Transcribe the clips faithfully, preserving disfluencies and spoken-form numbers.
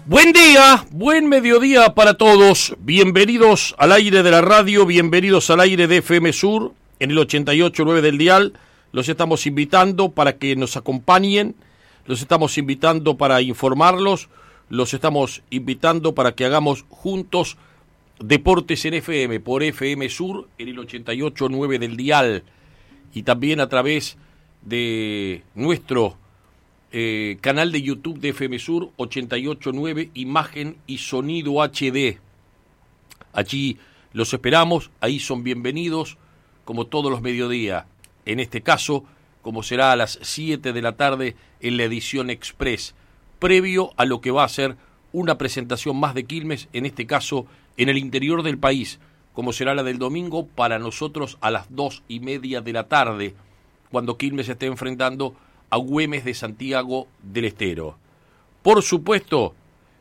Buen día, buen mediodía para todos. Bienvenidos al aire de la radio, bienvenidos al aire de F M Sur en el ochenta y ocho punto nueve del dial. Los estamos invitando para que nos acompañen, los estamos invitando para informarlos, los estamos invitando para que hagamos juntos Deportes en F M por F M Sur en el ochenta y ocho punto nueve del dial y también a través de nuestro Eh, canal de YouTube de F M Sur ochenta y ocho punto nueve, imagen y sonido H D. Allí los esperamos, ahí son bienvenidos, como todos los mediodías. En este caso, como será a las siete de la tarde en la edición Express, previo a lo que va a ser una presentación más de Quilmes, en este caso en el interior del país, como será la del domingo para nosotros a las dos y media de la tarde, cuando Quilmes esté enfrentando a Güemes de Santiago del Estero. Por supuesto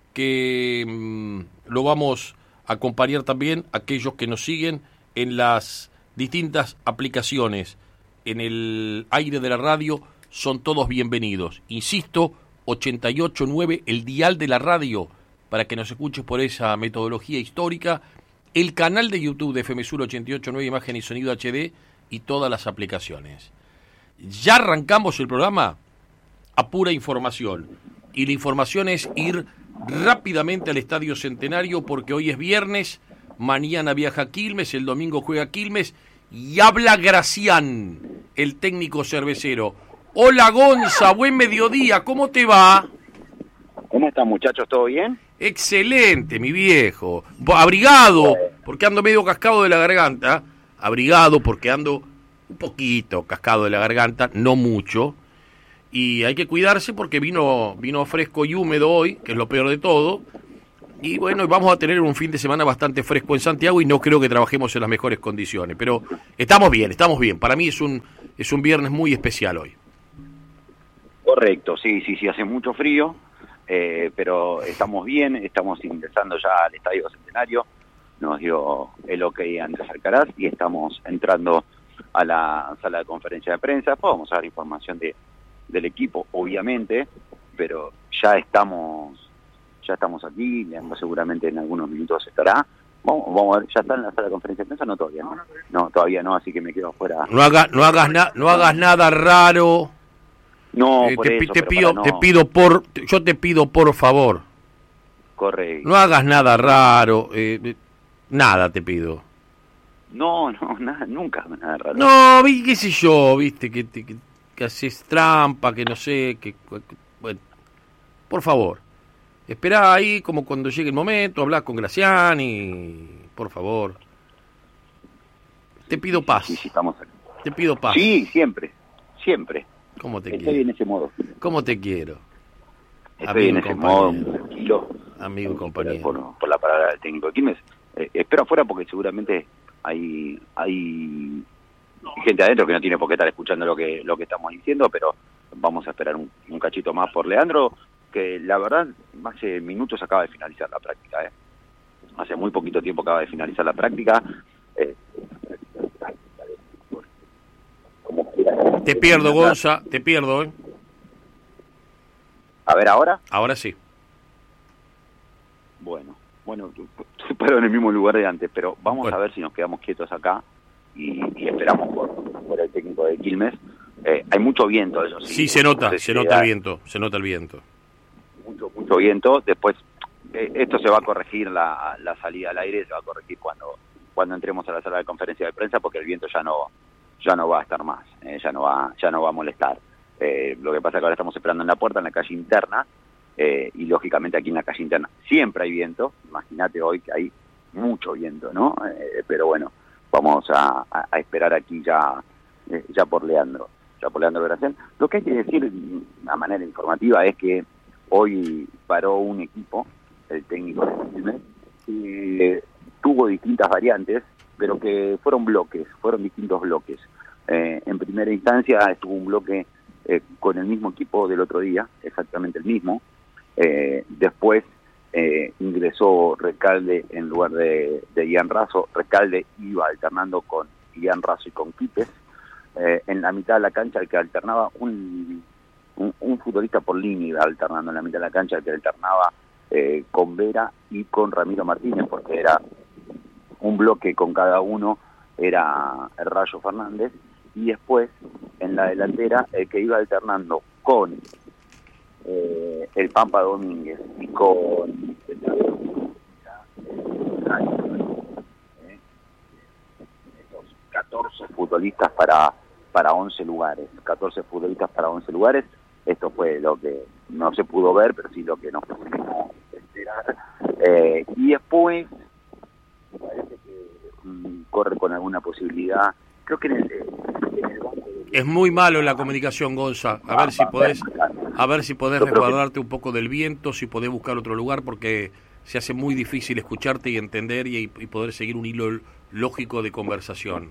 que mmm, lo vamos a acompañar también a aquellos que nos siguen en las distintas aplicaciones. En el aire de la radio son todos bienvenidos. Insisto, ochenta y ocho punto nueve, el dial de la radio, para que nos escuches por esa metodología histórica, el canal de YouTube de F M Sur ochenta y ocho punto nueve, imagen y sonido H D y todas las aplicaciones. Ya arrancamos el programa a pura información, y la información es ir rápidamente al Estadio Centenario porque hoy es viernes, mañana viaja a Quilmes, el domingo juega Quilmes y habla Gracián, el técnico cervecero. Hola Gonza, buen mediodía, ¿cómo te va? ¿Cómo están, muchachos? ¿Todo bien? Excelente, mi viejo. Abrigado, porque ando medio cascado de la garganta, abrigado porque ando un poquito cascado de la garganta, no mucho, y hay que cuidarse porque vino vino fresco y húmedo hoy, que es lo peor de todo, y bueno, vamos a tener un fin de semana bastante fresco en Santiago y no creo que trabajemos en las mejores condiciones, pero estamos bien, estamos bien, para mí es un es un viernes muy especial hoy. Correcto, sí, sí, sí, hace mucho frío, eh, pero estamos bien, estamos ingresando ya al Estadio Centenario, nos dio el ok Andrés Alcaraz y estamos entrando a la sala de conferencia de prensa. Después vamos a dar información de del equipo, obviamente, pero ya estamos ya estamos aquí, seguramente en algunos minutos estará. Vamos, vamos a ver, ¿ya está en la sala de conferencia de prensa? No, todavía no. No, todavía no, así que me quedo afuera. No hagas no hagas na, no hagas nada raro. No, eh, por te, eso, te pido no. te pido por yo te pido por favor. Correcto. No hagas nada raro, eh, nada te pido. No, no, nada, nunca nada raro. No, qué sé yo, viste, que, que, que haces trampa, que no sé, que, que bueno, por favor, esperá ahí como cuando llegue el momento, hablá con Graciani, por favor. Te pido paz. Sí, sí, estamos aquí. Te pido paz. Sí, siempre, siempre. ¿Cómo te Estoy quiero? en ese modo. ¿Cómo te quiero? Estoy en ese modo, tranquilo. Amigo y compañero. Por, por la palabra del técnico de Quilmes. Eh, espero afuera porque seguramente hay hay gente adentro que no tiene por qué estar escuchando lo que lo que estamos diciendo, pero vamos a esperar un, un cachito más por Leandro, que la verdad hace minutos acaba de finalizar la práctica, ¿eh? Hace muy poquito tiempo acaba de finalizar la práctica. Eh, te pierdo, Gonza, te pierdo, ¿eh? A ver, ¿ahora? Ahora sí. Bueno, bueno, estoy parado en el mismo lugar de antes, pero vamos bueno. a ver si nos quedamos quietos acá y, y esperamos por, por el técnico de Quilmes. Eh, hay mucho viento, eso sí. Sí, se nota, no sé se si nota da, el viento, se nota el viento. Mucho, mucho viento. Después, eh, esto se va a corregir, la, la salida al aire se va a corregir cuando cuando entremos a la sala de conferencia de prensa, porque el viento ya no ya no va a estar más, eh, ya no va ya no va a molestar. Eh, lo que pasa es que ahora estamos esperando en la puerta, en la calle interna, eh, y lógicamente aquí en la calle interna siempre hay viento. Imagínate hoy que hay mucho viento, ¿no? Eh, pero bueno, vamos a, a, a esperar aquí ya eh, ya por Leandro, ya por Leandro Gracián. Lo que hay que decir de una manera informativa es que hoy paró un equipo, el técnico de Quilmes, que tuvo distintas variantes, pero que fueron bloques, fueron distintos bloques. Eh, en primera instancia estuvo un bloque eh, con el mismo equipo del otro día, exactamente el mismo. Eh, después eh, ingresó Recalde en lugar de, de Ian Razo. Recalde iba alternando con Ian Razo y con Quipes. Eh, en la mitad de la cancha el que alternaba un, un, un futbolista por línea iba alternando en la mitad de la cancha, el que alternaba eh, con Vera y con Ramiro Martínez, porque era un bloque con cada uno, era el Rayo Fernández, y después en la delantera el que iba alternando con eh, el Pampa Domínguez y con el eh, estos catorce futbolistas para para once lugares, catorce futbolistas para once lugares. Esto fue lo que no se pudo ver, pero sí lo que nos pudimos esperar. Eh, y después, me parece que um, corre con alguna posibilidad. Creo que en el, en el banco de... Es muy malo la comunicación, Gonza. A ver si podés, a ver si podés resguardarte un poco del viento, si podés buscar otro lugar, porque se hace muy difícil escucharte y entender y, y poder seguir un hilo lógico de conversación.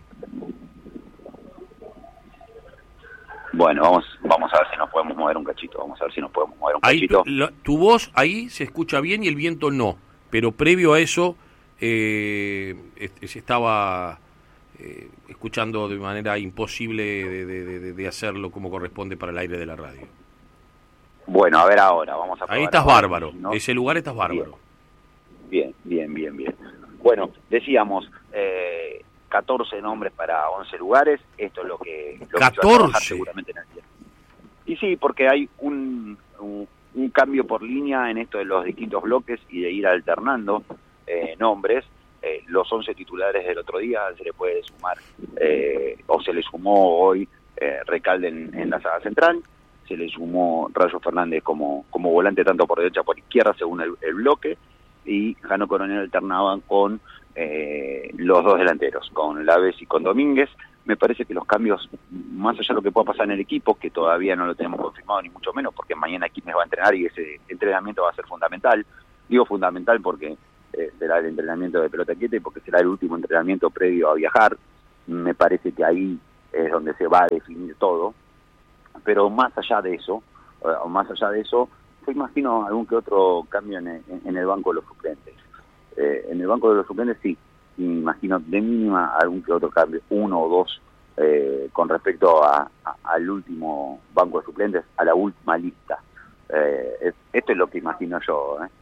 Bueno, vamos vamos a ver si nos podemos mover un cachito, vamos a ver si nos podemos mover un ahí cachito. Tu, la, tu voz ahí se escucha bien y el viento no, pero previo a eso eh, se estaba eh, escuchando de manera imposible de, de, de, de hacerlo como corresponde para el aire de la radio. Bueno, a ver ahora, vamos a probar. Ahí estás ahora, bárbaro, ¿no? Ese lugar estás bárbaro. Bien, bien, bien, bien. Bueno, decíamos... Eh, catorce nombres para once lugares, esto es lo que, lo que se va a trabajar seguramente en el tiempo. Y sí, porque hay un, un, un cambio por línea en esto de los distintos bloques y de ir alternando eh, nombres. Eh, los once titulares del otro día se le puede sumar, eh, o se le sumó hoy eh, Recalde en, en la saga central, se le sumó Rayo Fernández como, como volante tanto por derecha como por izquierda según el, el bloque, y Jano Coronel alternaban con Eh, los dos delanteros, con Laves y con Domínguez. Me parece que los cambios, más allá de lo que pueda pasar en el equipo, que todavía no lo tenemos confirmado ni mucho menos, porque mañana Quilmes va a entrenar y ese entrenamiento va a ser fundamental. Digo fundamental porque eh, será el entrenamiento de pelota quieta y porque será el último entrenamiento previo a viajar. Me parece que ahí es donde se va a definir todo. Pero más allá de eso, o más allá de eso, yo imagino algún que otro cambio en el, en el banco de los suplentes. Eh, en el banco de los suplentes sí, me imagino de mínima algún que otro cambio, uno o dos, eh, con respecto a, a, al último banco de suplentes, a la última lista. Eh, es, esto es lo que imagino yo, ¿eh?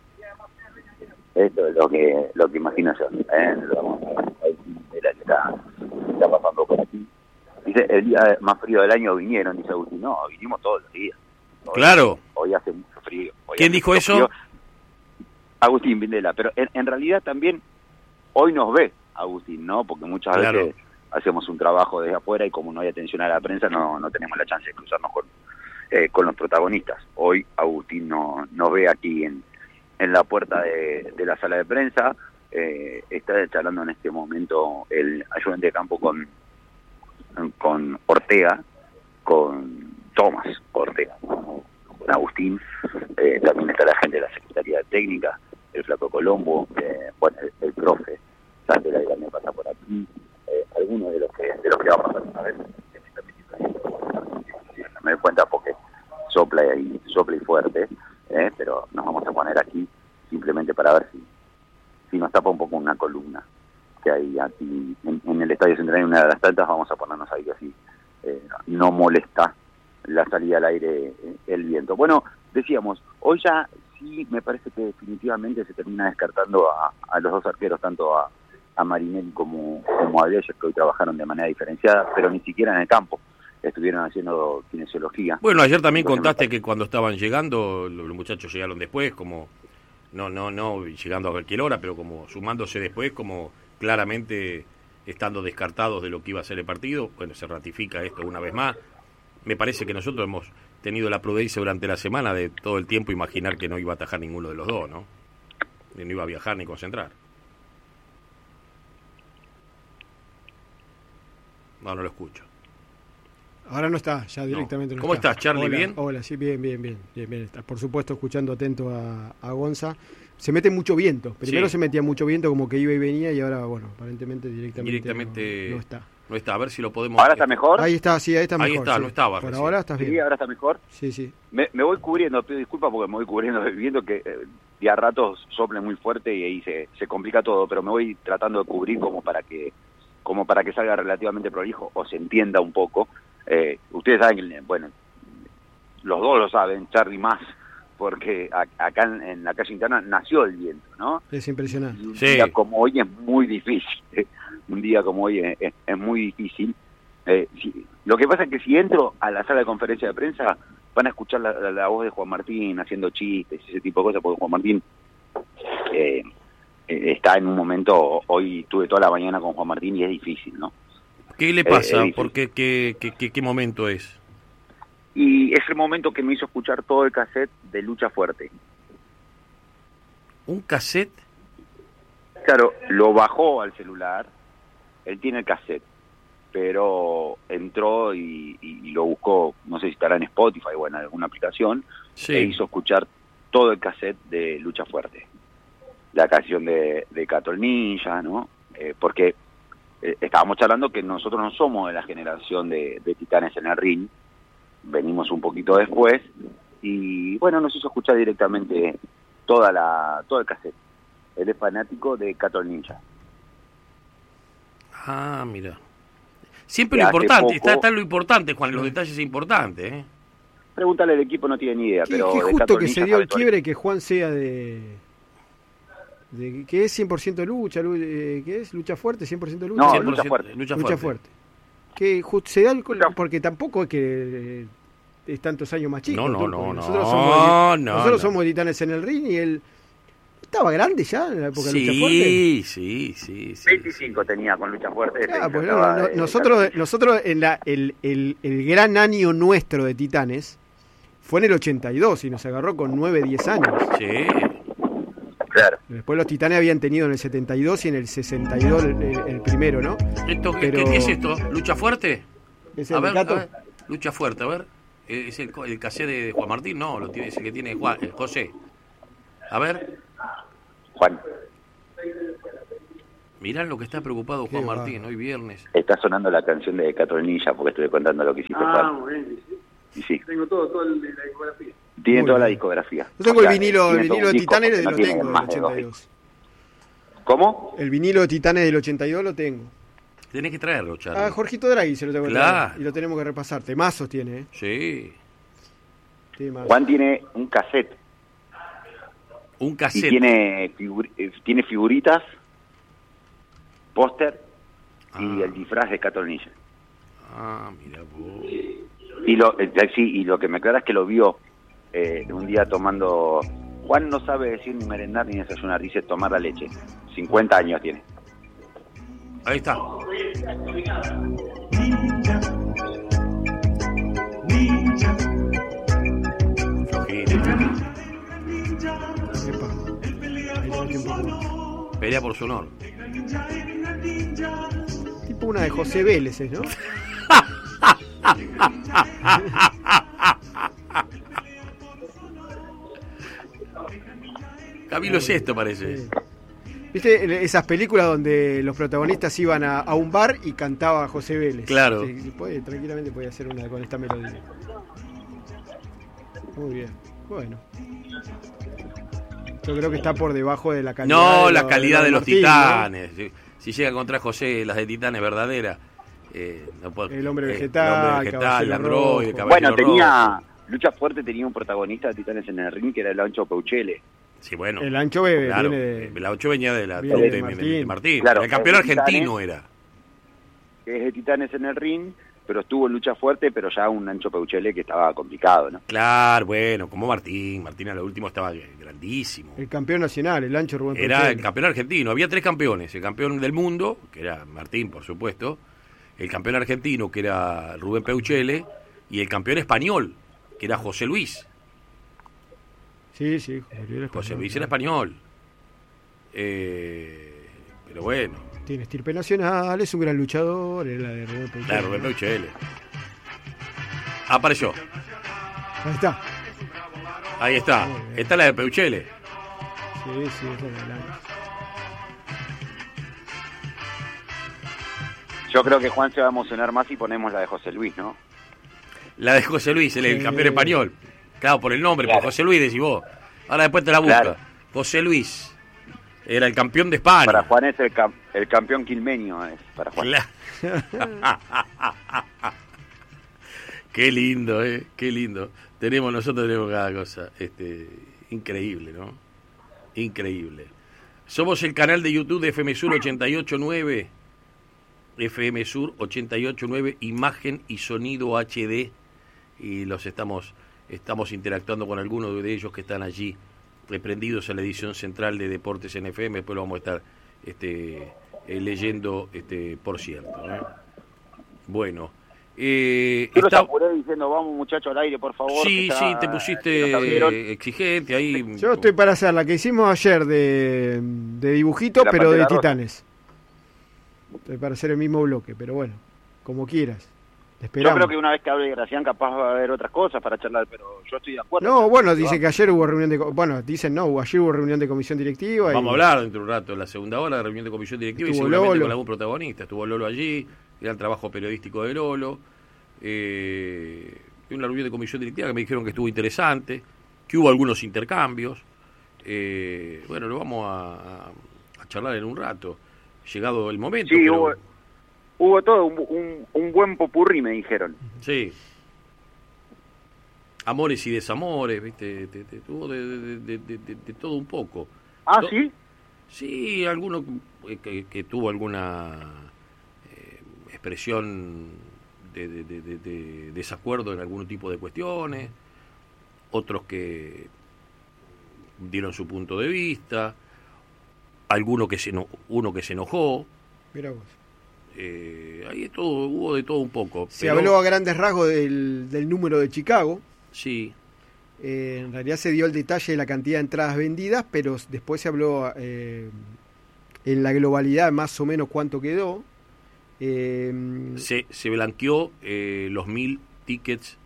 Esto es lo que lo que imagino yo. ¿eh? Vamos a ver, mira, está, está pasando por aquí. Dice, el día más frío del año vinieron, dice Agustín. No, vinimos todos los días. Hoy, claro. Hoy hace mucho frío. Hoy ¿Quién dijo eso? Frío. Agustín Vindela, pero en, en realidad también hoy nos ve Agustín, ¿no? Porque muchas claro. veces hacemos un trabajo desde afuera y como no hay atención a la prensa no, no tenemos la chance de cruzarnos con, eh, con los protagonistas. Hoy Agustín no, nos ve aquí en, en la puerta de, de la sala de prensa, eh, está charlando en este momento el ayudante de campo con, con Ortega, con Tomás Ortega, con Agustín, eh, también está la gente de la Secretaría Técnica, el Flaco Colombo, eh, bueno, el, el profe Sandra y me pasa por aquí, eh, algunos de los que de los que va a pasar una vez, que me está metiendo, no me doy cuenta porque sopla y sopla y fuerte, eh, pero nos vamos a poner aquí simplemente para ver si, si nos tapa un poco una columna que hay aquí en, en el Estadio Central, en una de las tantas, vamos a ponernos ahí así, eh, no molesta la salida al aire, eh, el viento. Bueno, decíamos, hoy ya sí me parece que definitivamente se termina descartando a, a los dos arqueros, tanto a, a Marinelli como, como a Delles, que hoy trabajaron de manera diferenciada, pero ni siquiera en el campo, estuvieron haciendo kinesiología. Bueno, ayer también contaste que cuando estaban llegando, los muchachos llegaron después, como, no, no, no llegando a cualquier hora, pero como sumándose después, como claramente estando descartados de lo que iba a ser el partido. Bueno, se ratifica esto una vez más. Me parece que nosotros hemos tenido la prudencia durante la semana de todo el tiempo imaginar que no iba a atajar ninguno de los dos, ¿no? Ni no iba a viajar ni concentrar. No, no lo escucho. Ahora no está, ya directamente no, no ¿Cómo está. estás, Charlie? Hola, ¿Bien? Hola, sí, bien, bien, bien, bien, bien. Por supuesto, escuchando atento a, a Gonza. Se mete mucho viento. Primero sí. se metía mucho viento, como que iba y venía, y ahora, bueno, aparentemente directamente, directamente no, no está. No está, a ver si lo podemos... ¿Ahora está mejor? Ahí está, sí, ahí está mejor. Ahí está, sí. no estaba. Por recién. ahora estás bien. Sí, ahora está mejor. Sí, sí. Me, me voy cubriendo, pido disculpas porque me voy cubriendo del viento que eh, de a ratos sople muy fuerte y ahí se, se complica todo, pero me voy tratando de cubrir como para que como para que salga relativamente prolijo o se entienda un poco. Eh, ustedes saben que, bueno, los dos lo saben, Charly más porque a, acá en, en la calle Interna nació el viento, ¿no? Es impresionante. Y un Sí. día como hoy es muy difícil, ¿eh? Un día como hoy es, es, es muy difícil. Eh, si, lo que pasa es que si entro a la sala de conferencia de prensa, van a escuchar la, la, la voz de Juan Martín haciendo chistes, ese tipo de cosas, porque Juan Martín eh, eh, está en un momento, hoy tuve toda la mañana con Juan Martín y es difícil, ¿no? ¿Qué le pasa? Eh, ¿Por qué, qué, qué, qué, qué momento es? Y es el momento que me hizo escuchar todo el cassette de Lucha Fuerte. ¿Un cassette? Claro, lo bajó al celular, él tiene el cassette, pero entró y, y, y lo buscó, no sé si estará en Spotify o en alguna aplicación, Sí. e hizo escuchar todo el cassette de Lucha Fuerte. La canción de, de Cato el Ninja, ¿no? Eh, porque eh, estábamos charlando que nosotros no somos de la generación de, de Titanes en el Ring, venimos un poquito después, y bueno, nos hizo escuchar directamente toda la todo el cassette. Él es fanático de Cato el Ninja. Ah, mira. Siempre Que lo hace importante, poco- está, está lo importante, Juan, los detalles importantes, ¿eh? Pregúntale, el equipo no tiene ni idea, Qué, pero qué de justo Cato que Ninja se dio sabe el todo. quiebre que Juan sea de... de que es cien por ciento lucha, lu- eh, ¿qué es? Lucha fuerte, cien por ciento lucha. No, cien por lucha ciento fuerte. Lucha Lucha fuerte. fuerte. Que ju- se da el... Lucha- porque tampoco es que eh, es tantos años más chico. No, no, tú, no, porque no, nosotros somos, no, nosotros no. somos Titanes en el Ring y él estaba grande ya en la época de Lucha Fuerte. Sí, sí, sí, sí. veinticinco tenía con Lucha Fuerte. Claro, se pues, trataba no, no, de- nosotros, nosotros en la, el, el, el gran año nuestro de Titanes fue en el ochenta y dos y nos agarró con nueve, diez años. Sí. Claro. Después los Titanes habían tenido en el setenta y dos y en el sesenta y dos el, el- el primero, ¿no? ¿Esto, qué, Pero- qué- qué es esto? ¿Lucha fuerte? ¿Es A el ver, a Cato? ver. Lucha fuerte, a ver. ¿Es el, el cassette de Juan Martín? No, lo tiene, es el que tiene Juan, eh, José. A ver. Juan, Mirá lo que está preocupado Juan Qué Martín, bárbaro. hoy viernes. está sonando la canción de Cato el Ninja porque estuve contando lo que hiciste, Ah, Juan. muy bien. sí. Y sí, Tengo todo, toda la discografía. tiene Muy toda la bien. discografía. Yo tengo O sea, el vinilo, el tiene todo vinilo un de disco, Titanes porque lo no tiene tengo del más de dos ochenta y dos. discos. ¿Cómo? El vinilo de Titanes del ochenta y dos lo tengo. Tenés que traerlo, Charlie. Ah, Jorgito Draghi se lo tengo que Claro. traer. Y lo tenemos que repasar. Temazos tiene, ¿eh? Sí. Temazos. Juan tiene un cassette Un y cassette. tiene, figur- eh, tiene figuritas, póster y Ah. el disfraz de Cato el Ninja. Ah, mira vos. Y lo, eh, sí, y lo que me aclara es que lo vio eh, un día tomando... Juan no sabe decir ni merendar ni desayunar, dice tomar la leche. cincuenta años tiene. Ahí está. Flojito. Epa. Ahí le metí un poco más. Pelea por su honor. Tipo una de José Vélez, ¿no? Camilo Sesto parece. Sí. ¿Viste esas películas donde los protagonistas iban a, a un bar y cantaba José Vélez? Claro. Sí, sí, puede, tranquilamente puede hacer una con esta melodía. Muy bien. Bueno. Yo creo que está por debajo de la calidad. No, de la lo- calidad de los Martín, ¿no? Titanes. Si, si llega a encontrar José las de Titanes verdaderas. Eh, no puedo- El hombre eh, vegetal, el hombre vegetal, Caballero Android, Rojo. Caballero Bueno, Rojo. tenía... Lucha Fuerte tenía un protagonista de Titanes en el Ring que era el Ancho Peuchele. Sí, bueno. El ancho bebe Claro, viene de- el ocho venía de la viene de, de de- Martín. de Martín. Claro, el campeón el Titanes- argentino era. Que es de Titanes en el Ring, pero estuvo en Lucha Fuerte, pero ya un Ancho Peuchele que estaba complicado, ¿no? Claro, bueno, como Martín. Martín a lo último estaba grandísimo. el campeón nacional, el ancho Rubén Era Peuchel. el campeón argentino. Había tres campeones. El campeón del mundo, que era Martín, por supuesto. El campeón argentino, que era Rubén Peuchele. Y el campeón español, que era José Luis. Sí, sí, José Luis era José español, Luis era claro. español. Eh, pero bueno, Tiene estirpe nacional, es un gran luchador, es la de Rubén Peuchel. la de Rubén Peuchele. Apareció. Ahí está. Ahí está. Muy bien. Esta es la de Peuchele. Sí, sí, esa es la gran- Yo creo que Juan se va a emocionar más si ponemos la de José Luis, ¿no? La de José Luis, el, el Sí. campeón español. Claro, por el nombre, Claro. por José Luis, decís vos. Ahora después te la busca. Claro. José Luis. Era el campeón de España. Para Juan es el, cam- el campeón quilmeño, es para Juan. Cla- Qué lindo, eh. Qué lindo. tenemos, nosotros tenemos cada cosa. Este, increíble, ¿no? Increíble. Somos el canal de YouTube de F M Sur ochenta y ocho nueve. F M Sur ochenta y ocho nueve, imagen y sonido H D. Y los estamos, estamos interactuando con algunos de ellos que están allí reprendidos a la edición central de Deportes en F M. Después lo vamos a estar este, eh, leyendo, este, por cierto, ¿eh? Bueno. Eh, Yo está... los apuré diciendo, vamos muchachos al aire, por favor. Sí, está, sí, te pusiste exigente ahí. Yo estoy para hacer la que hicimos ayer de, de dibujito, de pero de Rosa. Titanes. Estoy para hacer el mismo bloque, pero bueno, como quieras. Yo Esperamos. creo que una vez que hable Gracián capaz va a haber otras cosas para charlar, pero yo estoy de acuerdo. No, bueno, dice que ayer hubo reunión de... Bueno, dicen no, ayer hubo reunión de comisión directiva. Vamos y... a hablar dentro de un rato, en la segunda hora de reunión de comisión directiva, Estuvo y seguramente Lolo. con algún protagonista. Estuvo Lolo allí, era el trabajo periodístico de Lolo. Eh, una reunión de comisión directiva que me dijeron que estuvo interesante, que hubo algunos intercambios. Eh, bueno, lo vamos a, a charlar en un rato, llegado el momento. Sí, pero... hubo, hubo todo, un, un, un buen popurrí, me dijeron. Sí. Amores y desamores, ¿viste? Te, te, tuvo de, de, de, de, de, de todo un poco. Ah, To- ¿sí? Sí, alguno que, que tuvo alguna eh, expresión de, de, de, de, de desacuerdo en algún tipo de cuestiones, otros que dieron su punto de vista, alguno que se eno- uno que se enojó. Mirá vos. Eh, ahí todo, hubo de todo un poco. Se pero- habló a grandes rasgos del, del número de Chicago. Sí, Eh, en realidad se dio el detalle de la cantidad de entradas vendidas, pero después se habló eh, en la globalidad más o menos cuánto quedó. Eh, se, se blanqueó eh, los mil tickets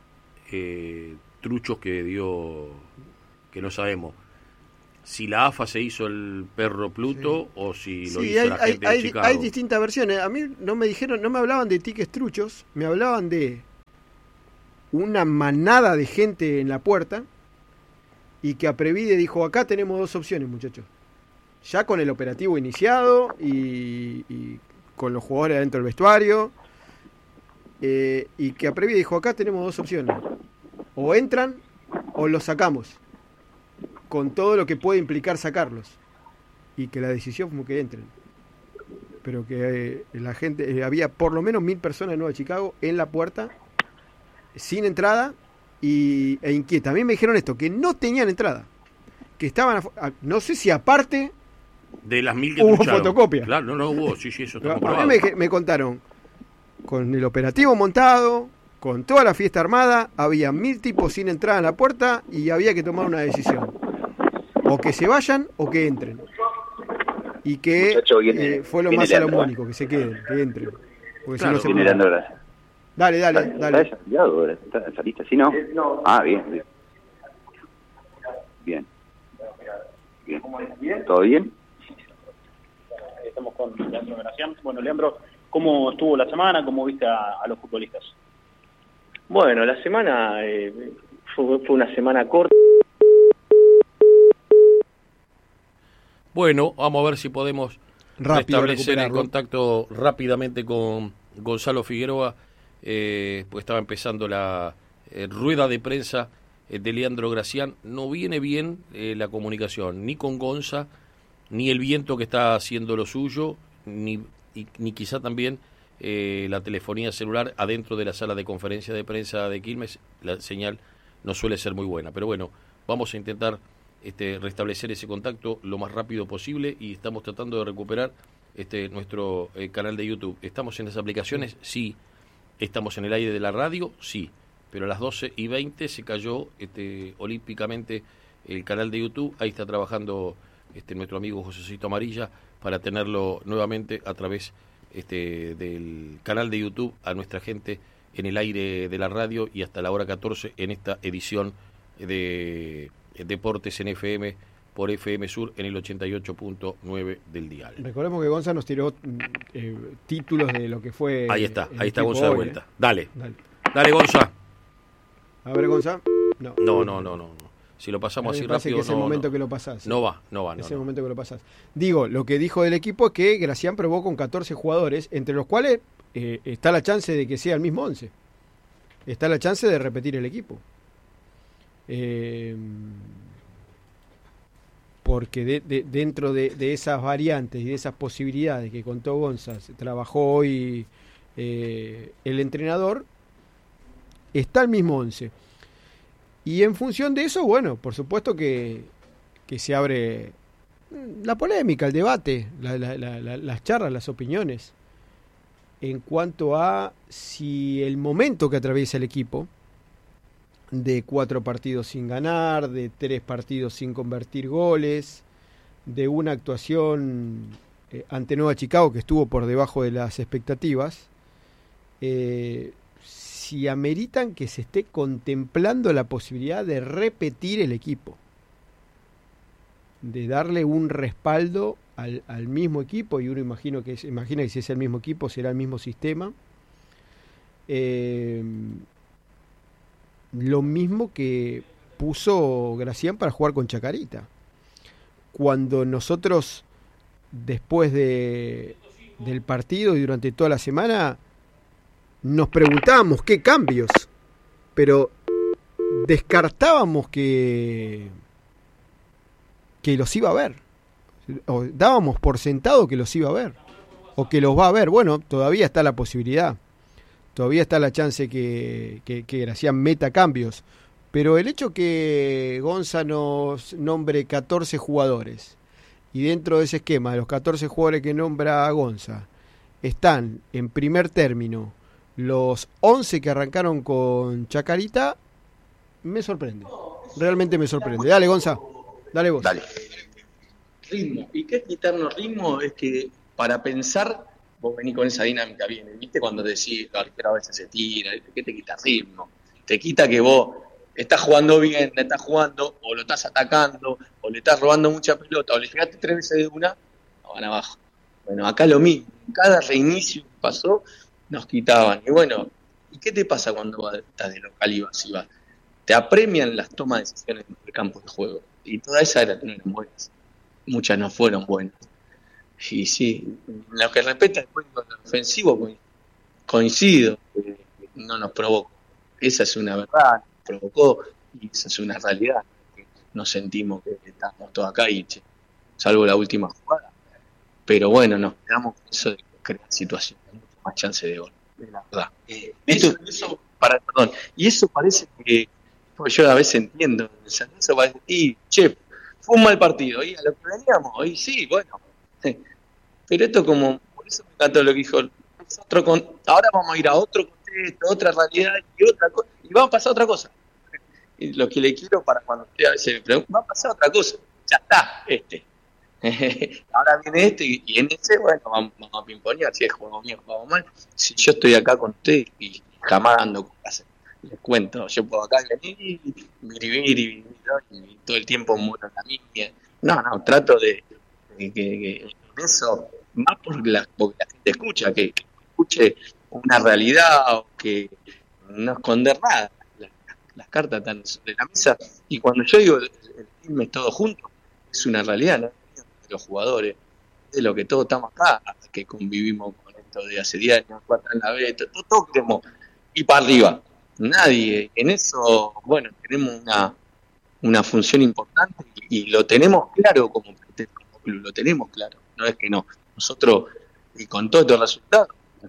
eh, truchos que dio, que no sabemos si la A F A se hizo el perro Pluto, sí, o si lo sí, hizo hay, la hay, gente de hay, Chicago. hay distintas versiones. A mí no me dijeron, no me hablaban de tickets truchos, me hablaban de una manada de gente en la puerta y que Aprevide dijo, acá tenemos dos opciones, muchachos. Ya con el operativo iniciado y, y con los jugadores adentro del vestuario, eh, y que Aprevide dijo, acá tenemos dos opciones. O entran o los sacamos, con todo lo que puede implicar sacarlos. Y que la decisión fue que entren. Pero que eh, la gente, eh, había por lo menos mil personas de Nueva Chicago en la puerta, sin entrada y, e inquieta. A mí me dijeron esto, que no tenían entrada, que estaban, a, a, no sé si aparte de las mil que hubo trucharon. fotocopia. Claro, no, no hubo, sí, sí, eso está A comprobado. mí me, me contaron, con el operativo montado, con toda la fiesta armada, había mil tipos sin entrada en la puerta y había que tomar una decisión. O que se vayan o que entren. Y que Muchacho, viene- eh, fue lo viene más Leandro, salomónico, que se queden, que entren. Porque Claro, si no se Viene Leandro, gracias. Dale, dale, ¿Estás dale. desafiliado ahora? ¿Estás- ¿Saliste así, no? No. Ah, bien, bien. Bien. Bien. ¿Todo bien? Estamos con Leandro Gracián. Bueno, Leandro, ¿cómo estuvo la semana? ¿Cómo viste a, a los futbolistas? Bueno, la semana eh, fue, fue una semana corta. Bueno, vamos a ver si podemos Rápido restablecer el recuperarlo. contacto rápidamente con Gonzalo Figueroa, eh, pues estaba empezando la eh, rueda de prensa eh, de Leandro Gracián. No viene bien eh, la comunicación, ni con Gonza, ni el viento que está haciendo lo suyo, ni, y, ni quizá también eh, la telefonía celular adentro de la sala de conferencia de prensa de Quilmes. La señal no suele ser muy buena, pero bueno, vamos a intentar Este, restablecer ese contacto lo más rápido posible y estamos tratando de recuperar este, nuestro eh, canal de YouTube. ¿Estamos en las aplicaciones? Sí. ¿Estamos en el aire de la radio? Sí. Pero a las doce y veinte se cayó este, olímpicamente el canal de YouTube. Ahí está trabajando este, nuestro amigo Josecito Amarilla para tenerlo nuevamente a través este, del canal de YouTube a nuestra gente en el aire de la radio y hasta la hora catorce en esta edición de Deportes en F M por F M Sur en el ochenta y ocho punto nueve del dial. Recordemos que Gonza nos tiró eh, títulos de lo que fue. Ahí está, el ahí está equipo Gonza de hoy, vuelta. eh. Dale, Dale. dale Gonza. A ver, Gonza. No, No, no, no, no. no. Si lo pasamos A mí así me parece rápido, que es el no, momento no. que lo pasás. No va, no va, no. es el no. momento que lo pasás. Digo, lo que dijo del equipo es que Gracián probó con catorce jugadores, entre los cuales eh, está la chance de que sea el mismo once. Está la chance de repetir el equipo. Eh, porque de, de, dentro de, de esas variantes y de esas posibilidades que contó Gonza, trabajó hoy eh, el entrenador, está el mismo once. Y en función de eso, bueno, por supuesto que, que se abre la polémica, el debate, la, la, la, la, las charlas, las opiniones, en cuanto a si el momento que atraviesa el equipo, de cuatro partidos sin ganar, de tres partidos sin convertir goles, de una actuación eh, ante Nueva Chicago que estuvo por debajo de las expectativas, eh, si ameritan que se esté contemplando la posibilidad de repetir el equipo, de darle un respaldo al, al mismo equipo, y uno imagino que es, imagina que si es el mismo equipo será el mismo sistema. Eh, lo mismo que puso Gracián para jugar con Chacarita. Cuando nosotros, después de, del partido y durante toda la semana, nos preguntábamos qué cambios, pero descartábamos que, que los iba a ver, o dábamos por sentado que los iba a ver, o que los va a ver. Bueno, todavía está la posibilidad. Todavía está la chance que, que, que Gracián meta cambios. Pero el hecho que Gonza nos nombre catorce jugadores, y dentro de ese esquema de los catorce jugadores que nombra Gonza, están en primer término los once que arrancaron con Chacarita, me sorprende. Realmente me sorprende. Dale, Gonza. Dale vos. Dale. Ritmo. ¿Y qué es quitarnos ritmo? Es que para pensar... Vos venís con esa dinámica bien, ¿viste? Cuando decís, el arquero a veces se tira, ¿qué te quita ritmo? Te quita que vos estás jugando bien, le estás jugando, o lo estás atacando, o le estás robando mucha pelota, o le llegaste tres veces de una, no van abajo. Bueno, acá lo mismo, cada reinicio que pasó, nos quitaban. Y bueno, ¿y qué te pasa cuando estás de local y vas y vas? Te apremian las tomas de decisiones en el campo de juego. Y todas esas eran buenas. Muchas no fueron buenas. Y sí, en lo que respecta al juego ofensivo, coincido, eh, no nos provocó. Esa es una verdad, nos provocó, y esa es una realidad. Nos sentimos que estamos todos acá, y che, salvo la última jugada. Pero bueno, nos quedamos con eso de crear situaciones, mucho más chance de gol, la verdad. Eh, eso, eso, para, perdón, y eso parece que, yo a veces entiendo, eso parece, y che, fue un mal partido, y a lo que veníamos, y sí, bueno. Pero esto como, por eso me encantó lo que dijo, es otro con, ahora vamos a ir a otro contexto, otra realidad y otra cosa, y va a pasar otra cosa. Y lo que le quiero para cuando usted a veces me pregunta, va a pasar otra cosa, ya está, este. Ahora viene este y, y en ese, bueno, vamos, vamos a pimponear, si es juego bien o juego mal. Si yo estoy acá con usted y jamás ando con casa, les cuento, yo puedo acá venir y vivir y, y todo el tiempo muero en la mía. No, no, trato de que, que, que eso, más por la, porque la gente escucha, que, que escuche una realidad, o que no esconder nada. Las, las cartas están sobre la mesa, y cuando yo digo el, el filme todo junto, es una realidad, ¿no? De los jugadores, de lo que todos estamos acá, que convivimos con esto de hace diez años, cuatro en la B, todos, todos queremos ir para arriba. Nadie, en eso, bueno, tenemos una, una función importante, y, y lo tenemos claro como, como club, lo tenemos claro. No es que no, nosotros, y con todos estos resultados,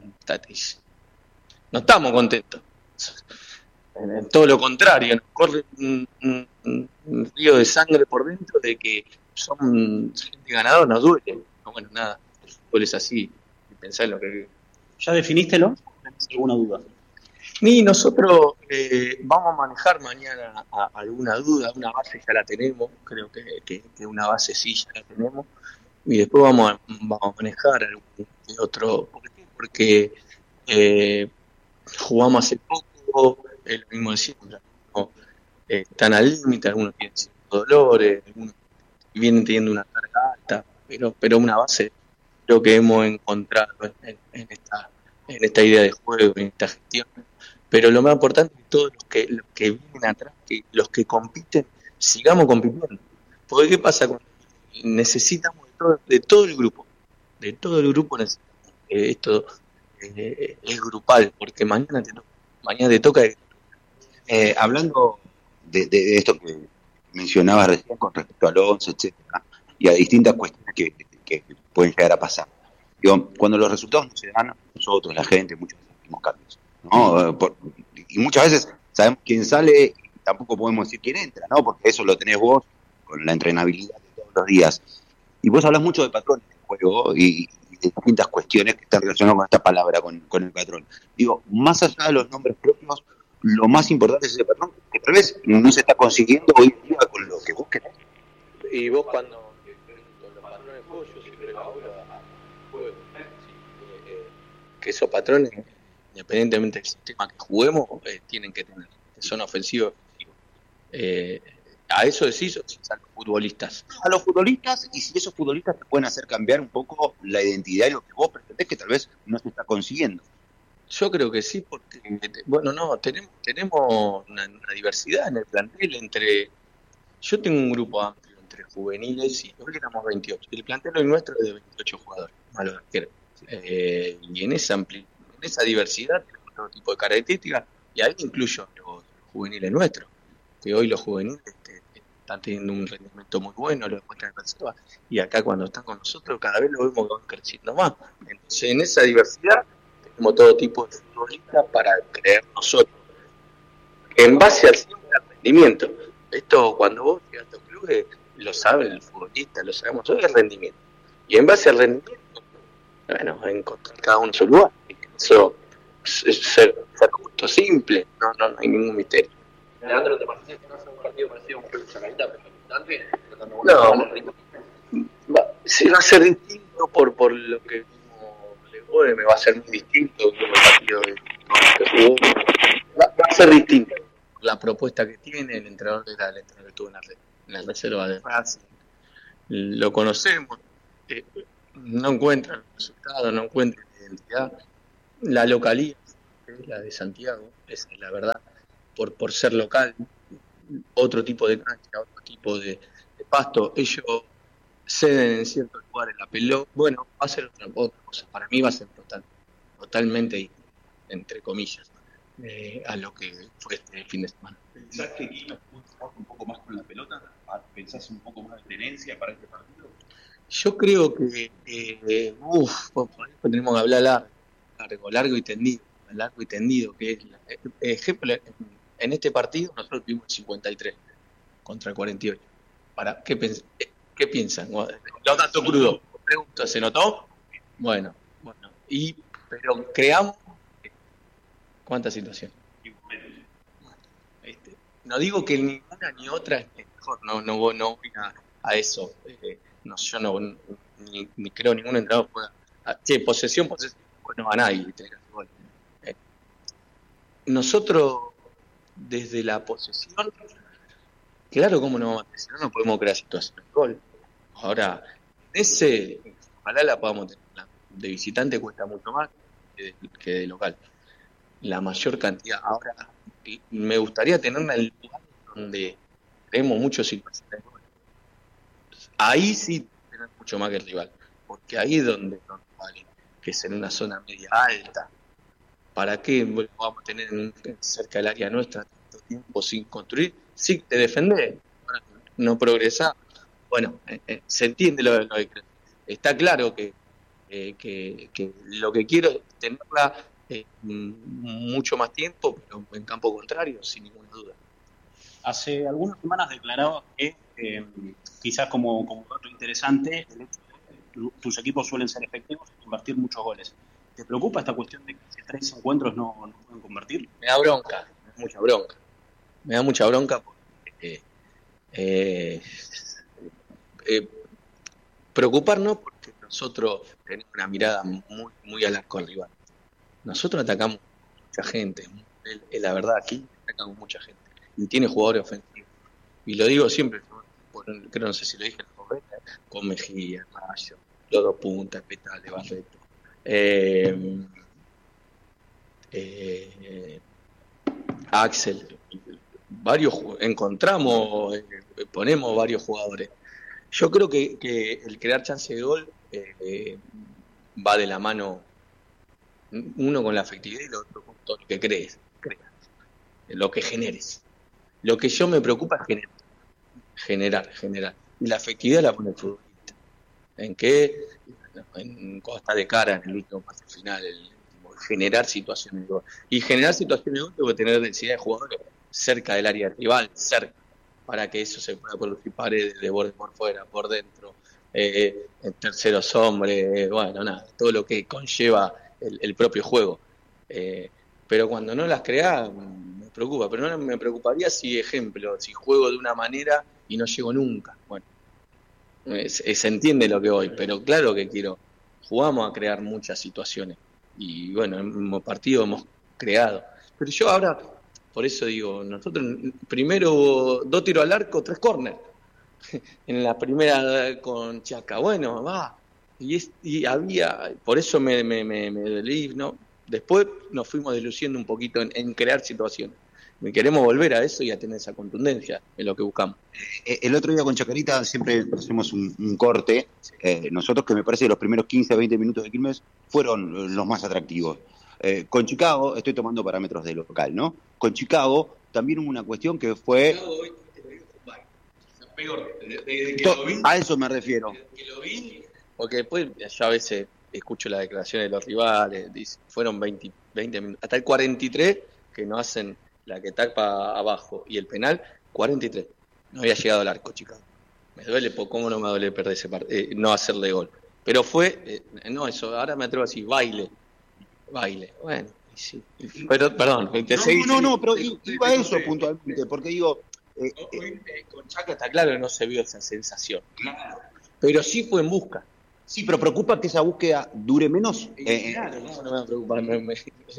no estamos contentos. En todo lo contrario, nos corre un, un, un río de sangre por dentro de que son gente ganadora, nos duele. No, bueno, nada, el fútbol es así, y pensar en lo que... ¿Ya definístelo? ¿Tienes alguna duda? Ni nosotros eh, vamos a manejar mañana a, a alguna duda, una base ya la tenemos, creo que, que, que una base sí ya la tenemos. Y después vamos a, vamos a manejar algún otro. ¿Por qué? Porque eh, jugamos hace poco, es lo mismo de siempre. ¿No? Eh, están al límite, algunos tienen ciertos dolores, algunos vienen teniendo una carga alta, pero pero una base creo que hemos encontrado en, en esta en esta idea de juego, en esta gestión. Pero lo más importante es que todos los que, los que vienen atrás, que los que compiten, sigamos compitiendo. Porque ¿qué pasa cuando necesitamos de todo, de todo el grupo? De todo el grupo necesitamos. Eh, esto eh, es grupal, porque mañana te, to- mañana te toca. Eh, hablando de, de esto que mencionabas recién con respecto al once, etcétera, y a distintas cuestiones que, que pueden llegar a pasar. Digo, cuando los resultados no se dan, nosotros, la gente, muchas veces hacemos cambios, ¿no? Por, y muchas veces sabemos quién sale y tampoco podemos decir quién entra, ¿no? Porque eso lo tenés vos con la entrenabilidad de todos los días. Y vos hablas mucho de patrones de juego y, y de distintas cuestiones que están relacionadas con esta palabra, con, con el patrón. Digo, más allá de los nombres propios, lo más importante es ese patrón que tal vez no se está consiguiendo hoy en día con lo que vos querés. Y vos cuando con los patrones de juego, yo siempre laburo a juego. Sí, eh, que esos patrones, independientemente del sistema que juguemos, eh, tienen que tener, que son ofensivos. Eh, a eso decís a los futbolistas. A los futbolistas, y si esos futbolistas te pueden hacer cambiar un poco la identidad y lo que vos pretendés, que tal vez no se está consiguiendo. Yo creo que sí, porque, bueno, no, tenemos tenemos una, una diversidad en el plantel entre... Yo tengo un grupo amplio entre juveniles y hoy éramos veintiocho. El plantel hoy nuestro es de veintiocho jugadores, malos arqueros. Eh, y en esa, ampli, en esa diversidad tenemos todo tipo de características, y ahí incluyo los juveniles nuestros, que hoy los juveniles este, están teniendo un rendimiento muy bueno, lo demuestran en reserva, y acá cuando están con nosotros cada vez lo vemos que van creciendo más. Entonces en esa diversidad tenemos todo tipo de futbolistas para creer nosotros, en base al siempre al rendimiento. Esto cuando vos llegas a estos clubes, lo sabe el futbolista, lo sabemos todos, es el rendimiento. Y en base al rendimiento, bueno, encontrar cada uno su lugar. Eso es ser, ser justo, simple, no, no, no hay ningún misterio. Leandro, ¿te parece que no es un partido parecido a un juego de Chacarita, pero importante? No, va, sí va a ser distinto por, por lo que vimos Legoe, me va a ser muy distinto el partido de, que jugó. Va, va a ser distinto. La propuesta que tiene, el entrenador era el entrenador que estuvo en la, en la reserva de Racing. Lo conocemos, eh, no encuentra el resultado, no encuentra la identidad. La localidad, la de Santiago, esa es la verdad, por, por ser local, otro tipo de cancha, otro tipo de, de pasto, ellos ceden en ciertos lugares la pelota, bueno, va a ser otra, otra cosa, para mí va a ser total, totalmente, entre comillas, eh, a lo que fue este fin de semana. ¿Pensás que Quito puede jugar un poco más con la pelota? ¿Pensás un poco más de tenencia para este partido? Yo creo que, eh, uff, por eso tenemos que hablar largo, largo, largo y tendido, largo y tendido, que es, la, ejemplo, en este partido nosotros tuvimos cincuenta y tres contra el cuarenta y ocho. Para, ¿qué, pens- ¿Qué piensan? Los datos crudos. Pregunto, ¿se notó? Bueno, bueno. Y, pero creamos ¿cuántas situaciones? Este, no digo que ni una ni otra es mejor, no, no, no voy a, a eso. Eh, no, yo no ni, ni creo ningún entrenador pueda. Che, posesión, posesión, pues no va nadie. Eh, nosotros, desde la posesión, claro, cómo no vamos a presionar, no podemos crear situaciones de gol. Ahora, ese, ojalá la podamos tener. De visitante cuesta mucho más que de, que de local. La mayor cantidad. Ahora, me gustaría tenerla en el lugar donde creemos mucho situaciones de gol. Ahí sí tener mucho más que el rival, porque ahí es donde no vale, que es en una zona media alta. ¿Para qué lo vamos a tener en, cerca del área nuestra tanto tiempo sin construir? Sí, te defendés, no progresás. Bueno, eh, eh, se entiende lo, lo que creo. Está claro que, eh, que, que lo que quiero es tenerla eh, mucho más tiempo, pero en campo contrario, sin ninguna duda. Hace algunas semanas declaraba que, eh, quizás como, como dato interesante, el hecho de que tus equipos suelen ser efectivos y convertir muchos goles. ¿Te preocupa esta cuestión de que hace tres encuentros no, no pueden convertir? Me da bronca, me da mucha bronca. Me da mucha bronca porque eh, eh, preocuparnos porque nosotros tenemos una mirada muy, muy al arco rival. Nosotros atacamos mucha gente, es la verdad, aquí atacamos mucha gente y tiene jugadores ofensivos. Y lo digo siempre, creo, no sé si lo dije en la correcta, con Mejía, Rayo, los dos puntas, Petale, Barreto. Eh, eh, Axel, varios encontramos, eh, ponemos varios jugadores. Yo creo que, que el crear chance de gol eh, va de la mano, uno con la efectividad y el otro con todo lo que crees, creas, lo que generes. Lo que yo me preocupa es generar, generar, generar. Y la efectividad la pone el futbolista. ¿En qué? En, cuando está de cara en el último pase final, el, generar situaciones de gol. Y generar situaciones de gol tengo que tener densidad de jugadores cerca del área rival, cerca, para que eso se pueda producir paredes de borde por fuera, por dentro, eh, terceros hombres, eh, bueno, nada, todo lo que conlleva el, el propio juego. Eh, pero cuando no las crea, me preocupa. Pero no me preocuparía si, ejemplo, si juego de una manera y no llego nunca. Bueno, eh, se, se entiende lo que voy, pero claro que quiero. Jugamos a crear muchas situaciones. Y bueno, en el partido hemos creado. Pero yo ahora, por eso digo, nosotros primero hubo dos tiros al arco, tres córner. En la primera con Chaca, bueno, va. Y, es, y había, por eso me, me, me, me dolí, ¿no? Después nos fuimos deluciendo un poquito en, en crear situaciones. Y queremos volver a eso y a tener esa contundencia en lo que buscamos. Eh, el otro día con Chacarita siempre hacemos un, un corte. Eh, nosotros, que me parece que los primeros quince a veinte minutos de Quilmes fueron los más atractivos. Eh, con Chicago, estoy tomando parámetros de local, ¿no? Con Chicago también hubo una cuestión que fue... Peor, de, de, de que lo vi, a eso me refiero. Que lo vi, porque después yo a veces escucho las declaraciones de los rivales, dice, fueron veinte, veinte minutos, hasta el cuarenta y tres que no hacen la que tapa abajo y el penal, cuarenta y tres. No había llegado al arco, Chicago. Me duele, ¿cómo no me duele perder ese partido? Eh, no hacerle gol. Pero fue, eh, no, eso, ahora me atrevo a decir, baile. Baile, bueno, sí. Pero, perdón, te no, seguí. No, no, no, pero iba a eso puntualmente, porque digo... Eh, eh, con Chaca está claro que no se vio esa sensación. Claro. Pero sí fue en busca. Sí, pero preocupa que esa búsqueda dure menos. Eh, claro, no, no me preocupa, me, me,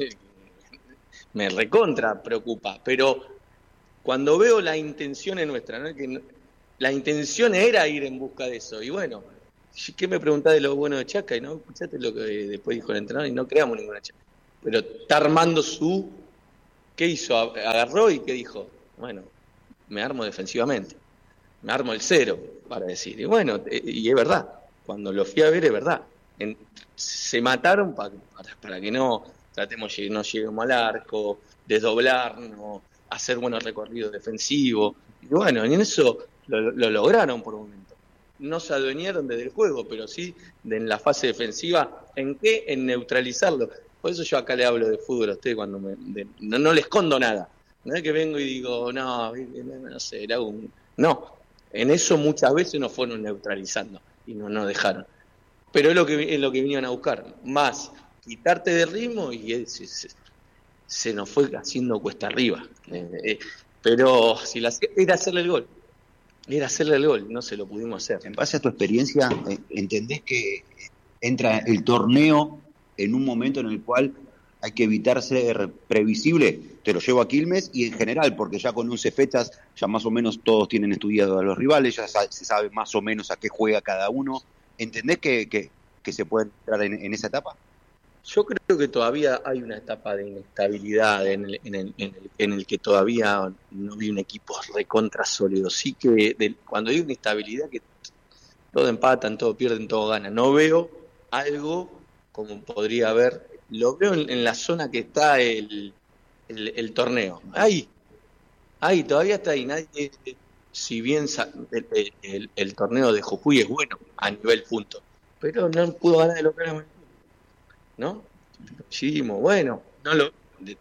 me recontra preocupa. Pero cuando veo la intención es nuestra, ¿no? Que no, la intención era ir en busca de eso. Y bueno, ¿qué me preguntás de lo bueno de Chaca? Y no escuchaste lo que después dijo el entrenador y no creamos ninguna Chaca. Pero está armando su... ¿Qué hizo? Agarró y ¿qué dijo? Bueno, me armo defensivamente, me armo el cero, para decir. Y bueno, y es verdad, cuando lo fui a ver es verdad. En, se mataron pa, para, para que no tratemos no lleguemos al arco, desdoblarnos, hacer buenos recorridos defensivos. Y bueno, en eso lo, lo lograron por un momento. No se adueñaron desde el juego, pero sí de, en la fase defensiva. ¿En qué? En neutralizarlo. Por eso yo acá le hablo de fútbol a usted cuando me, de, no, no le escondo nada. No es que vengo y digo, no, no sé, era un... No, en eso muchas veces nos fueron neutralizando y no nos dejaron. Pero es lo que es lo que vinieron a buscar, más quitarte de ritmo y es, se, se nos fue haciendo cuesta arriba. Eh, eh, pero si la, era hacerle el gol, era hacerle el gol, no se lo pudimos hacer. En base a tu experiencia, ¿entendés que entra el torneo en un momento en el cual hay que evitar ser previsible? Te lo llevo a Quilmes y en general, porque ya con once fechas ya más o menos todos tienen estudiado a los rivales, ya se sabe más o menos a qué juega cada uno. ¿Entendés que, que, que se puede entrar en, en esa etapa? Yo creo que todavía hay una etapa de inestabilidad en el, en el, en el, en el que todavía no vi un equipo recontra sólido. Sí que de, cuando hay inestabilidad, que todo empatan, todo pierden, todo ganan. No veo algo como podría haber. Lo veo en, en la zona que está el, el, el torneo. Ahí, ahí, todavía está ahí. Nadie, si bien el, el, el, el torneo de Jujuy es bueno a nivel punto, pero no pudo ganar el local, ¿no? Dijimos, bueno, no lo, de,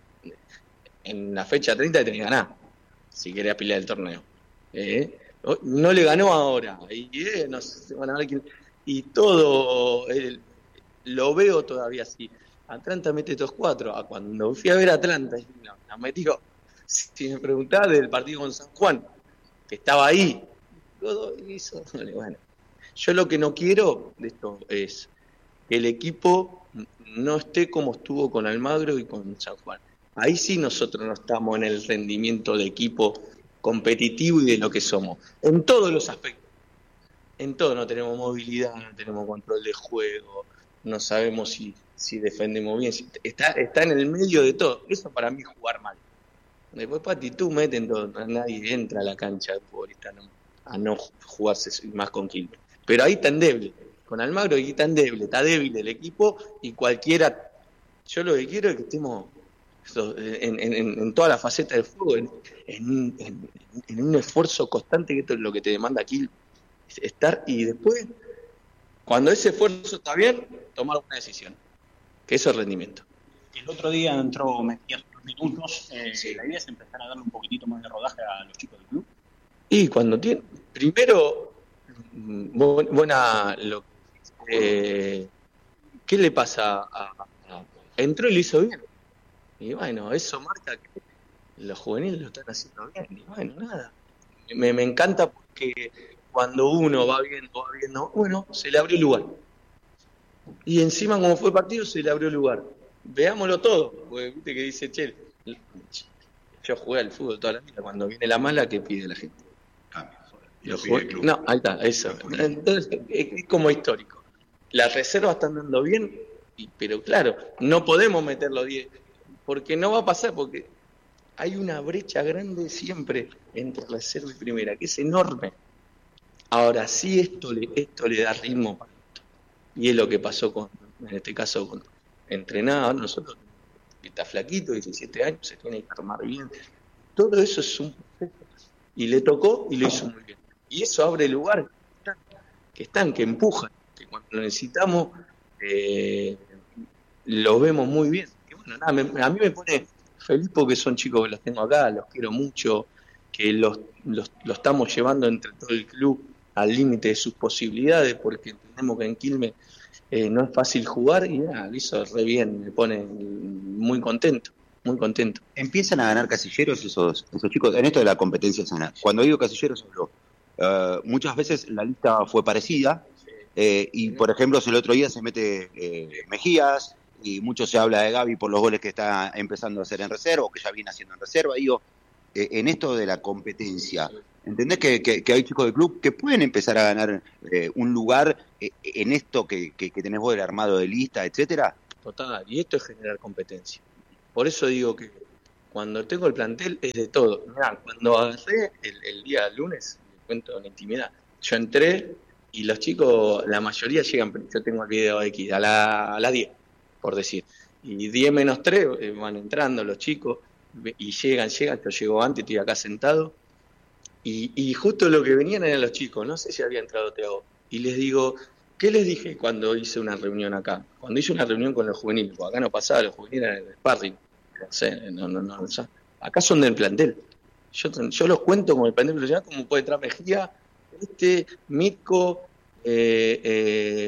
en la fecha treinta tenía que ganar, si quería pelear el torneo. ¿Eh? No le ganó ahora, y eh, no sé, van a ver quién, y todo, el, lo veo todavía así. Atlanta mete estos cuatro. A cuando fui a ver a Atlanta, no, la metió. Si me preguntás del partido con San Juan, que estaba ahí, todo hizo. Bueno, yo lo que no quiero de esto es que el equipo no esté como estuvo con Almagro y con San Juan. Ahí sí nosotros no estamos en el rendimiento de equipo competitivo y de lo que somos, en todos los aspectos. En todo, no tenemos movilidad, no tenemos control de juego, no sabemos si, si defendemos bien, si, está, está en el medio de todo. Eso para mí es jugar mal. Después Pati, tú meten todo, nadie entra a la cancha de futbolista no, a no jugarse más con Quilmes. Pero ahí tan débil, con Almagro ahí tan débil, está débil el equipo y cualquiera, yo lo que quiero es que estemos en, en, en toda la faceta del fútbol, en, en, en, en un esfuerzo constante, que esto es lo que te demanda aquí, estar, y después, cuando ese esfuerzo está bien, tomar una decisión, que eso es rendimiento. El otro día entró Mejías unos minutos, eh, sí. La idea es empezar a darle un poquitito más de rodaje a los chicos del club. Y cuando tiene, primero, bu- buena, lo, eh, ¿qué le pasa a, a, entró y lo hizo bien? Y bueno, eso marca que los juveniles lo están haciendo bien. Y bueno, nada. Me, me encanta porque cuando uno va viendo, va viendo, bueno, se le abrió lugar. Y encima, como fue el partido, se le abrió lugar. Veámoslo todo. Porque viste que dice, che, yo jugué al fútbol toda la vida. Cuando viene la mala, ¿qué pide la gente? Lo jugué, no, ahí está, eso. Entonces, es, es como histórico. Las reservas están dando bien, y, pero claro, no podemos meter los diez. Porque no va a pasar, porque hay una brecha grande siempre entre reserva y primera, que es enorme. Ahora sí, esto le, esto le da ritmo para esto. Y es lo que pasó con, en este caso, con entrenado. Nosotros, está flaquito, diecisiete años, se tiene que armar bien. Todo eso es un proceso. Y le tocó y lo hizo muy bien. Y eso abre lugar, que están, que, están, que empujan, que cuando lo necesitamos, eh, lo vemos muy bien. Bueno, nada, me, a mí me pone feliz porque son chicos que los tengo acá, los quiero mucho, que los, los, los estamos llevando entre todo el club al límite de sus posibilidades, porque entendemos que en Quilmes eh, no es fácil jugar, y nada, lo hizo re bien, me pone muy contento, muy contento. ¿Empiezan a ganar casilleros esos, esos chicos en esto de la competencia sana? Cuando digo casilleros, hablo, uh, muchas veces la lista fue parecida, eh, y por ejemplo, el otro día se mete eh, Mejías, y mucho se habla de Gaby por los goles que está empezando a hacer en reserva, o que ya viene haciendo en reserva. Digo, eh, en esto de la competencia, ¿entendés que, que, que hay chicos del club que pueden empezar a ganar eh, un lugar eh, en esto que, que, que tenés vos del armado de lista, etcétera? Total, y esto es generar competencia. Por eso digo que cuando tengo el plantel es de todo. Mirá, cuando agarré el, el día lunes, les cuento en intimidad, yo entré y los chicos, la mayoría llegan, yo tengo el video aquí, a la, a las diez. Por decir, y diez menos tres eh, van entrando los chicos y llegan, llegan, yo llego antes, estoy acá sentado, y, y justo lo que venían eran los chicos, no sé si había entrado Teo, y les digo, ¿qué les dije cuando hice una reunión acá? Cuando hice una reunión con los juveniles, porque acá no pasaba, los juveniles eran el sparring, no sé, no, no, no, no, acá son del plantel, yo, yo los cuento como el plantel profesional, como puede entrar Mejía, este, Mitko, eh, eh,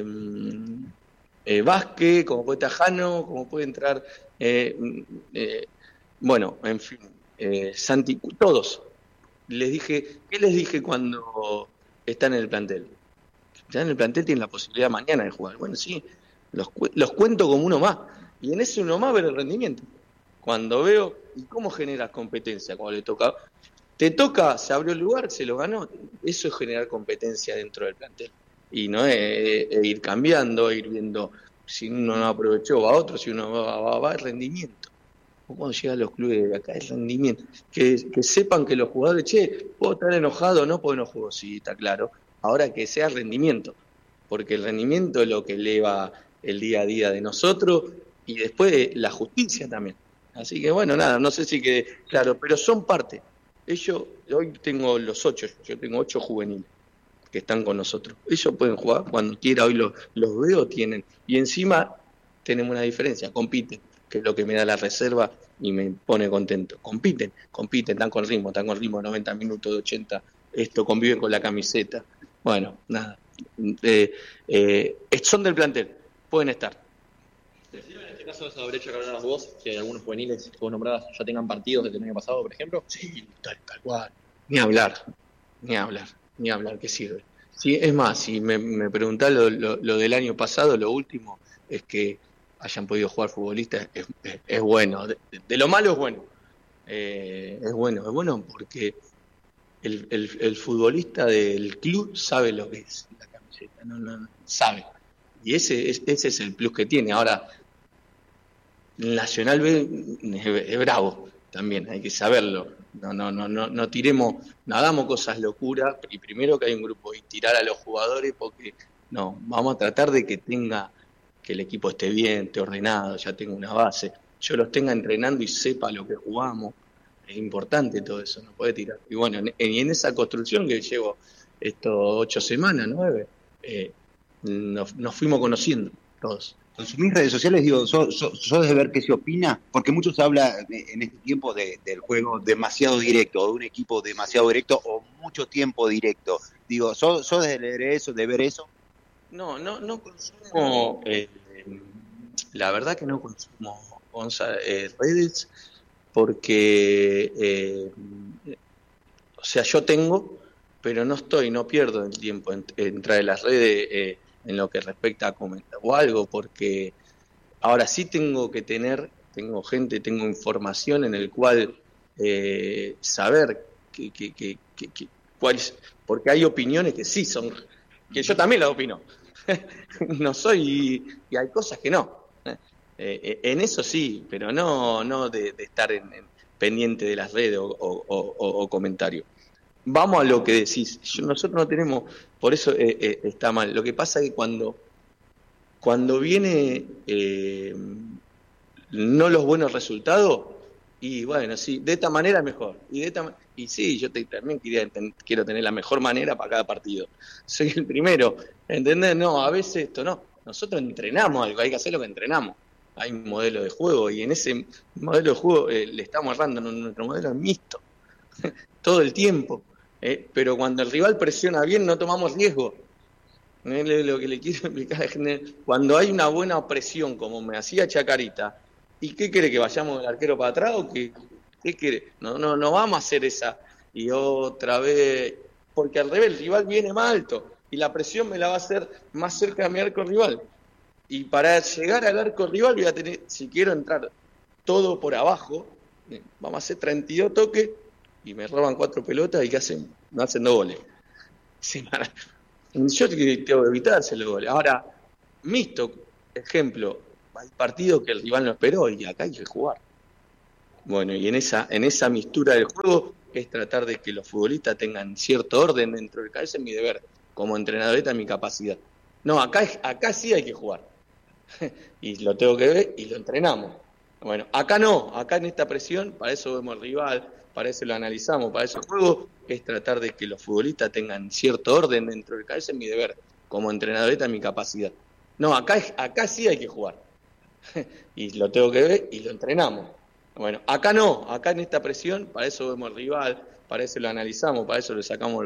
Eh, Vázquez, como puede Tajano, como puede entrar, eh, eh, bueno, en fin, eh, Santi, todos. Les dije, ¿qué les dije cuando están en el plantel? Están en el plantel, tienen la posibilidad mañana de jugar. Bueno, sí, los, los cuento como uno más. Y en ese uno más ver el rendimiento. Cuando veo, ¿y cómo generas competencia? Cuando le toca, te toca, se abrió el lugar, se lo ganó. Eso es generar competencia dentro del plantel. Y no es, es ir cambiando, ir viendo si uno no aprovechó, va a otro, si uno va, va, va el rendimiento. Cuando llegan los clubes de acá, el rendimiento. Que, que sepan que los jugadores, che, puedo estar enojado, no puedo no juego, sí, está claro. Ahora que sea rendimiento, porque el rendimiento es lo que eleva el día a día de nosotros y después la justicia también. Así que bueno, nada, no sé si quede claro, pero son parte. Ellos, hoy tengo los ocho, yo tengo ocho juveniles que están con nosotros. Ellos pueden jugar cuando quiera, hoy los, los veo, tienen. Y encima tenemos una diferencia, compiten, que es lo que me da la reserva y me pone contento. Compiten, compiten, están con ritmo, están con ritmo noventa minutos, de ochenta, esto, conviven con la camiseta. Bueno, nada. Eh, eh, son del plantel, pueden estar. ¿Te sirve en este caso esa brecha que hablabas vos, que algunos juveniles que vos nombrabas ya tengan partidos desde el año pasado, por ejemplo? Sí, tal, tal cual. Ni hablar, ni hablar. Ni hablar, que sirve. Sí, es más, si me, me preguntás lo, lo, lo del año pasado, lo último es que hayan podido jugar futbolistas, es, es, es bueno. De, de lo malo es bueno. Eh, es bueno, es bueno porque el, el, el futbolista del club sabe lo que es la camiseta, no, no, sabe. Y ese es, ese es el plus que tiene. Ahora, Nacional B es, es bravo también, hay que saberlo. No, no, no, no, no tiremos, no hagamos cosas locuras, y primero que hay un grupo, y tirar a los jugadores, porque no, vamos a tratar de que tenga, que el equipo esté bien, esté ordenado, ya tenga una base. yo los tenga entrenando y sepa lo que jugamos. Es importante todo eso, no puede tirar. Y bueno, en, en esa construcción que llevo estos ocho semanas, nueve, eh, nos, nos fuimos conociendo todos. ¿Consumís redes sociales? Digo, ¿sos, sos, sos de ver qué se opina? Porque mucho se habla en este tiempo de, del juego demasiado directo, de un equipo demasiado directo o mucho tiempo directo. Digo, ¿sos, sos de leer eso, de ver eso? No, no, no consumo, eh, la verdad que no consumo Gonza, eh, redes porque, eh, o sea, yo tengo, pero no estoy, no pierdo el tiempo en, en entrar en las redes, eh, en lo que respecta a comentar o algo, porque ahora sí tengo que tener, tengo gente, tengo información en el cual eh, saber que, que, que, que, que cuáles, porque hay opiniones que sí son, que yo también las opino, no soy, y hay cosas que no, eh, en eso sí, pero no, no de, de estar en, en, pendiente de las redes o, o, o, o comentarios. Vamos a lo que decís. Yo, nosotros no tenemos, por eso eh, eh, está mal. Lo que pasa es que cuando, cuando viene eh, no los buenos resultados, y bueno, sí, de esta manera mejor. Y de esta y sí, yo te, también quería, ten, quiero tener la mejor manera para cada partido. Soy el primero. ¿Entendés? No, a veces esto no. Nosotros entrenamos algo, hay que hacer lo que entrenamos. Hay un modelo de juego y en ese modelo de juego eh, le estamos errando. Nuestro modelo es mixto todo el tiempo. Eh, pero cuando el rival presiona bien no tomamos riesgo. Eh, lo que le quiero explicar es que cuando hay una buena presión como me hacía Chacarita, ¿y qué quiere? ¿Que vayamos del arquero para atrás o qué, qué quiere? No, no, no vamos a hacer esa y otra vez, porque al revés el rival viene más alto y la presión me la va a hacer más cerca de mi arco rival. Y para llegar al arco rival voy a tener, si quiero entrar todo por abajo, eh, vamos a hacer treinta y dos toques y me roban cuatro pelotas y ¿qué hacen? No hacen dos goles. Sí, yo tengo que evitarse los goles. Ahora, mixto, ejemplo, hay partidos que el rival no esperó y acá hay que jugar. Bueno, y en esa, en esa mixtura del juego es tratar de que los futbolistas tengan cierto orden dentro del cabeza, es mi deber, como entrenador, esta es mi capacidad. No, acá, acá sí hay que jugar. Y lo tengo que ver y lo entrenamos. Bueno, acá no, acá en esta presión, para eso vemos al rival, para eso lo analizamos, para eso el juego es tratar de que los futbolistas tengan cierto orden dentro del cabeza, es mi deber, como entrenador, esta es mi capacidad. No, acá, acá sí hay que jugar. Y lo tengo que ver y lo entrenamos. Bueno, acá no, acá en esta presión, para eso vemos al rival, para eso lo analizamos, para eso le sacamos los